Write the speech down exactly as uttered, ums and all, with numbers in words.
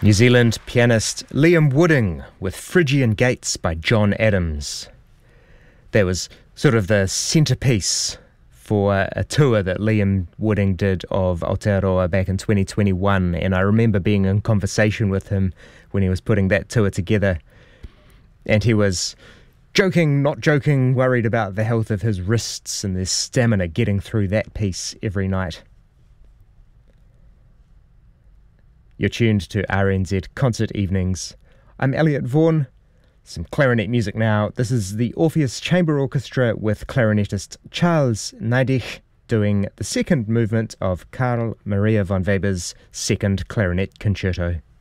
New Zealand pianist Liam Wooding with Phrygian Gates by John Adams. That was sort of the centrepiece for a tour that Liam Wooding did of Aotearoa back in twenty twenty-one, and I remember being in conversation with him when he was putting that tour together, and he was joking, not joking, worried about the health of his wrists and their stamina getting through that piece every night. You're tuned to R N Z Concert Evenings. I'm Elliot Vaughan. Some clarinet music now. This is the Orpheus Chamber Orchestra with clarinetist Charles Neidich doing the second movement of Carl Maria von Weber's Second Clarinet Concerto.